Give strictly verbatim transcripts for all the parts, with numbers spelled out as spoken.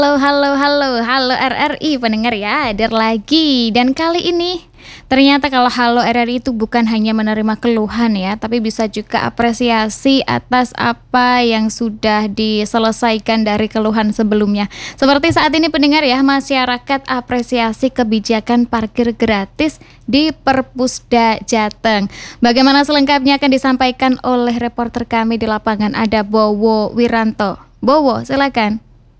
Halo halo halo halo R R I pendengar ya, hadir lagi. Dan kali ini ternyata kalau halo R R I itu bukan hanya menerima keluhan ya, tapi bisa juga apresiasi atas apa yang sudah diselesaikan dari keluhan sebelumnya. Seperti saat ini pendengar ya, masyarakat apresiasi kebijakan parkir gratis di Perpusda Jateng. Bagaimana selengkapnya akan disampaikan oleh reporter kami di lapangan, ada Bowo Wiranto. Bowo, silakan.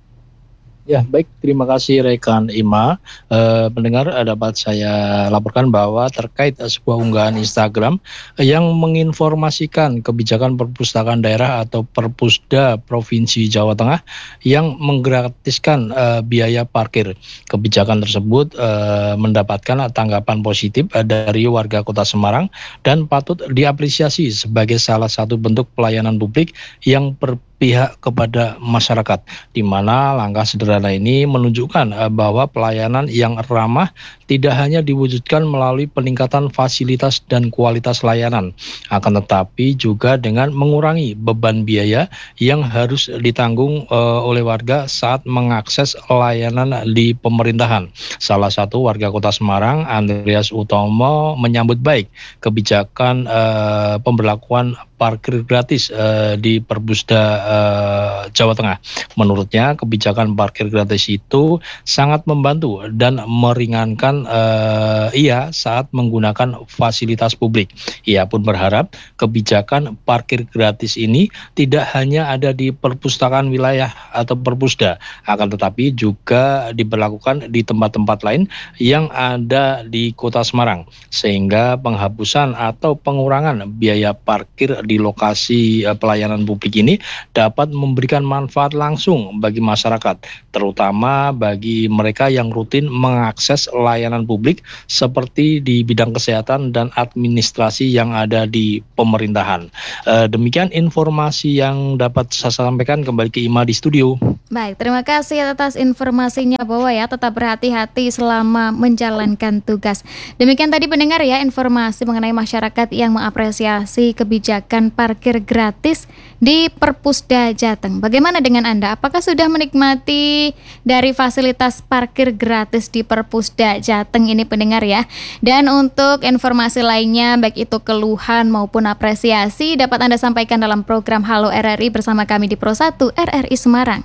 Ya, baik. Terima kasih rekan Ima. E, pendengar, dapat saya laporkan bahwa terkait sebuah unggahan Instagram yang menginformasikan kebijakan perpustakaan daerah atau Perpusda Provinsi Jawa Tengah yang menggratiskan e, biaya parkir. Kebijakan tersebut e, mendapatkan tanggapan positif dari warga Kota Semarang dan patut diapresiasi sebagai salah satu bentuk pelayanan publik yang berpihak kepada masyarakat, di mana langkah sederhana ini menunjukkan uh, bahwa pelayanan yang ramah tidak hanya diwujudkan melalui peningkatan fasilitas dan kualitas layanan, akan tetapi juga dengan mengurangi beban biaya yang harus ditanggung uh, oleh warga saat mengakses layanan di pemerintahan. Salah satu warga Kota Semarang, Andreas Utomo, menyambut baik kebijakan uh, pemberlakuan parkir gratis uh, di Perpusda uh, Jawa Tengah. Menurutnya, kebijakan parkir gratis itu sangat membantu dan meringankan uh, ia saat menggunakan fasilitas publik. Ia pun berharap kebijakan parkir gratis ini tidak hanya ada di perpustakaan wilayah atau Perpusda, akan tetapi juga diberlakukan di tempat-tempat lain yang ada di Kota Semarang, sehingga penghapusan atau pengurangan biaya parkir di lokasi uh, pelayanan publik ini dapat memberikan manfaat langsung bagi masyarakat, terutama bagi mereka yang rutin mengakses layanan publik seperti di bidang kesehatan dan administrasi yang ada di pemerintahan. Uh, demikian informasi yang dapat saya sampaikan. Kembali ke Ima di studio. Baik, terima kasih atas informasinya bahwa ya, tetap berhati-hati selama menjalankan tugas. Demikian tadi pendengar ya, informasi mengenai masyarakat yang mengapresiasi kebijakan parkir gratis di Perpusda Jateng. Bagaimana dengan Anda? Apakah sudah menikmati dari fasilitas parkir gratis di Perpusda Jateng ini pendengar ya? Dan untuk informasi lainnya, baik itu keluhan maupun apresiasi, dapat Anda sampaikan dalam program Halo R R I bersama kami di Pro satu R R I Semarang.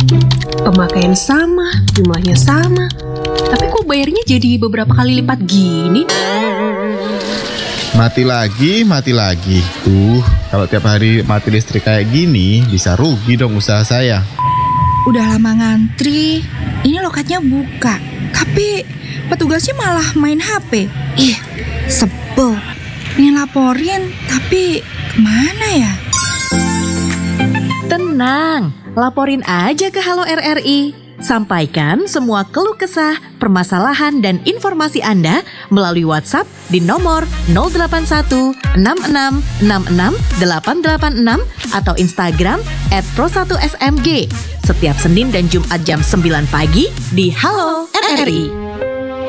Pemakaian sama, jumlahnya sama, tapi kok bayarnya jadi beberapa kali lipat gini? Mati lagi, mati lagi. Tuh, kalau tiap hari mati listrik kayak gini, bisa rugi dong usaha saya. Udah lama ngantri, ini loketnya buka, tapi petugasnya malah main H P. Ih, sebel. Pengen laporin, tapi kemana ya? Tenang, laporin aja ke Halo R R I. Sampaikan semua keluh kesah, permasalahan, dan informasi Anda melalui WhatsApp di nomor nol delapan satu enam enam enam enam delapan delapan enam atau Instagram et pro satu S M G. Setiap Senin dan Jumat jam sembilan pagi di Halo R R I.